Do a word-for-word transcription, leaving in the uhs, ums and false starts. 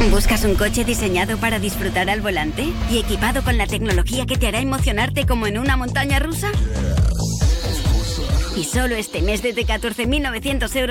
¿Buscas un coche diseñado para disfrutar al volante y equipado con la tecnología que te hará emocionarte como en una montaña rusa? Y solo este mes desde catorce mil novecientos euros